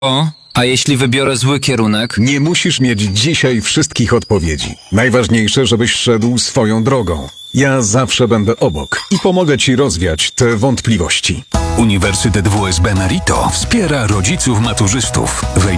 A jeśli wybiorę zły kierunek? Nie musisz mieć dzisiaj wszystkich odpowiedzi. Najważniejsze, żebyś szedł swoją drogą. Ja zawsze będę obok i pomogę ci rozwiać te wątpliwości. Uniwersytet WSB Merito wspiera rodziców maturzystów. Wejdź